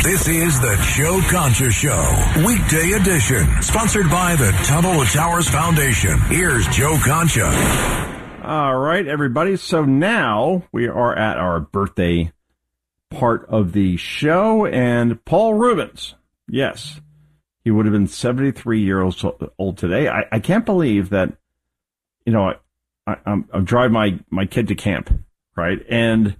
This is the Joe Concha Show, weekday edition, sponsored by the Tunnel to Towers Foundation. Here's Joe Concha. All right, everybody. So now we are at our birthday part of the show, and Paul Reubens, yes, he would have been 73 years old today. I can't believe that, you know, I'm driving my kid to camp, right? And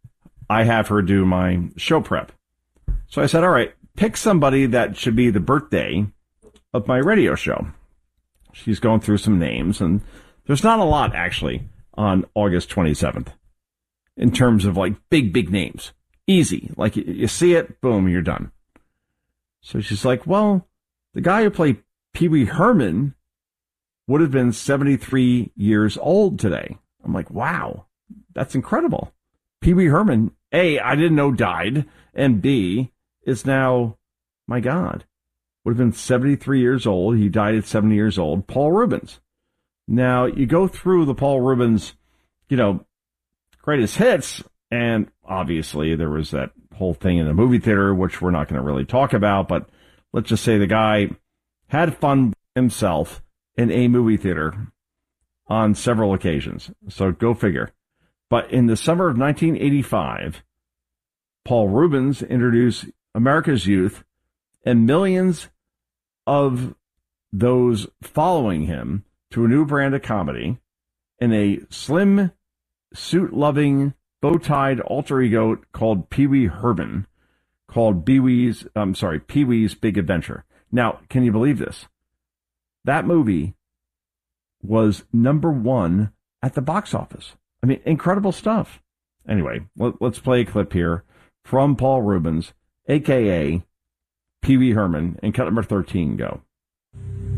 I have her do my show prep. So I said, all right, pick somebody that should be the birthday of my radio show. She's going through some names, and there's not a lot, actually, on August 27th in terms of, like, big names. Easy. Like, you see it, boom, you're done. So she's like, well, the guy who played Pee Wee Herman would have been 73 years old today. I'm like, wow, that's incredible. Pee Wee Herman, A, I didn't know died, and B, is now, my God, would have been 73 years old. He died at 70 years old. Paul Reubens. Now, you go through the Paul Reubens, you know, greatest hits, and obviously there was that whole thing in the movie theater, which we're not going to really talk about, but let's just say the guy had fun himself in a movie theater on several occasions. So go figure. But in the summer of 1985, Paul Reubens introduced America's youth and millions of those following him to a new brand of comedy in a slim, suit-loving, bow-tied alter ego called Pee Wee Herman, called Pee Wee's Big Adventure. Now, can you believe this? That movie was #1 at the box office. I mean, incredible stuff. Anyway, let's play a clip here from Paul Reubens, a.k.a. Pee Wee Herman, and cut number 13, go.